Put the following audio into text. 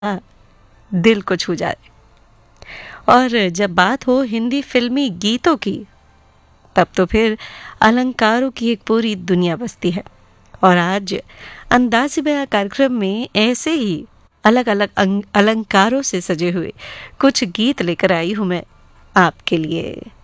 दिल को छू जाए। और जब बात हो हिंदी फिल्मी गीतों की, तब तो फिर अलंकारों की एक पूरी दुनिया बसती है। और आज अंदाज़ बयां कार्यक्रम में ऐसे ही अलग अलग अलंकारों से सजे हुए कुछ गीत लेकर आई हूं मैं आपके लिए।